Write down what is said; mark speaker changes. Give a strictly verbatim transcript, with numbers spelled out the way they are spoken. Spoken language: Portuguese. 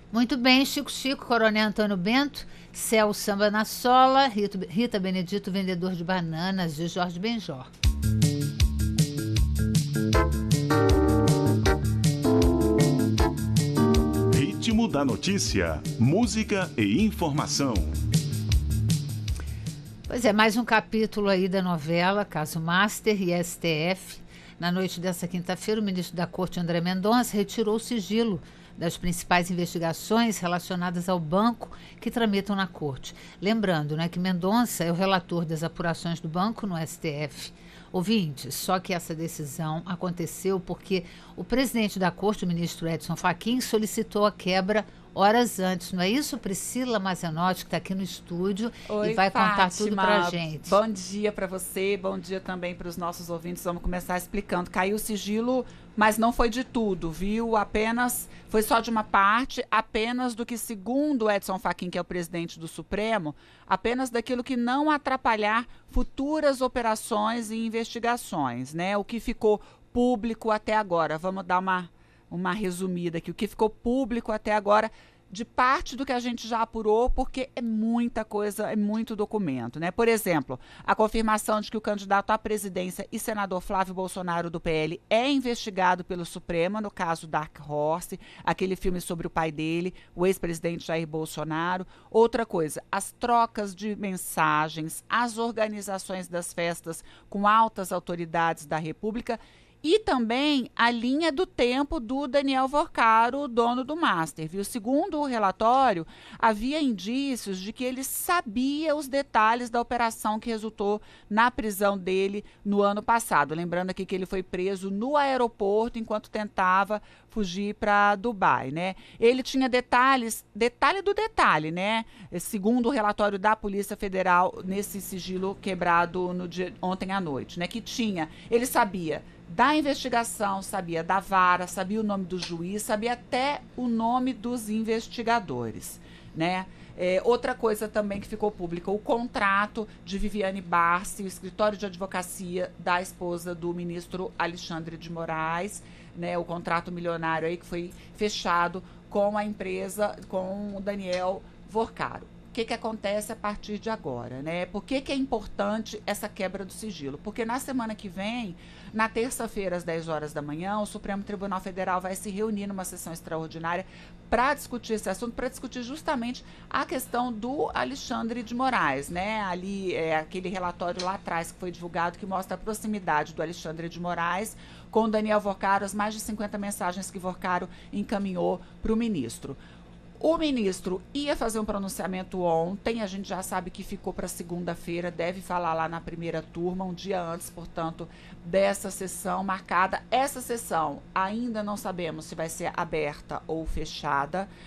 Speaker 1: Muito bem, Chico Chico, Coronel Antônio Bento, Céu Samba na Sola, Rita, Rita Benedito, Vendedor de Bananas, de Jorge Benjor.
Speaker 2: Ritmo da notícia, música e informação.
Speaker 1: Pois é, mais um capítulo aí da novela Caso Master e S T F. Na noite dessa quinta-feira, o ministro da Corte, André Mendonça, retirou o sigilo das principais investigações relacionadas ao banco que tramitam na Corte. Lembrando, né, que Mendonça é o relator das apurações do banco no S T F. Ouvintes, só que essa decisão aconteceu porque o presidente da Corte, o ministro Edson Fachin, solicitou a quebra horas antes. Não é isso, Priscila Mazenotti, que está aqui no estúdio
Speaker 3: Oi,
Speaker 1: e vai
Speaker 3: Fátima.
Speaker 1: contar tudo para a gente.
Speaker 3: Bom dia para você, bom dia também para os nossos ouvintes. Vamos começar explicando. Caiu o sigilo, mas não foi de tudo, viu? Apenas, foi só de uma parte, apenas do que, segundo Edson Fachin, que é o presidente do Supremo, apenas daquilo que não atrapalhar futuras operações e investigações, né? O que ficou público até agora. Vamos dar uma, uma resumida aqui. O que ficou público até agora, de parte do que a gente já apurou, porque é muita coisa, é muito documento, né? Por exemplo, a confirmação de que o candidato à presidência e senador Flávio Bolsonaro do P L é investigado pelo Supremo no caso Dark Horse, aquele filme sobre o pai dele, o ex-presidente Jair Bolsonaro. Outra coisa, as trocas de mensagens, as organizações das festas com altas autoridades da República e também a linha do tempo do Daniel Vorcaro, dono do Master, viu? Segundo o relatório, havia indícios de que ele sabia os detalhes da operação que resultou na prisão dele no ano passado. Lembrando aqui que ele foi preso no aeroporto enquanto tentava fugir para Dubai, né? Ele tinha detalhes, detalhe do detalhe, né? Segundo o relatório da Polícia Federal, nesse sigilo quebrado no dia, ontem à noite, né? Que tinha, ele sabia da investigação, sabia da vara, sabia o nome do juiz, sabia até o nome dos investigadores, né? É, outra coisa também que ficou pública, o contrato de Viviane Barsi, o escritório de advocacia da esposa do ministro Alexandre de Moraes, né? O contrato milionário aí que foi fechado com a empresa, com o Daniel Vorcaro. O que, que acontece a partir de agora, né? Por que, que é importante essa quebra do sigilo? Porque na semana que vem, na terça-feira, às dez horas da manhã, o Supremo Tribunal Federal vai se reunir numa sessão extraordinária para discutir esse assunto, para discutir justamente a questão do Alexandre de Moraes, né? Ali, é aquele relatório lá atrás que foi divulgado que mostra a proximidade do Alexandre de Moraes com o Daniel Vorcaro, as mais de cinquenta mensagens que Vorcaro encaminhou para o ministro. O ministro ia fazer um pronunciamento ontem, a gente já sabe que ficou para segunda-feira, deve falar lá na primeira turma, um dia antes, portanto, dessa sessão marcada. Essa sessão ainda não sabemos se vai ser aberta ou fechada,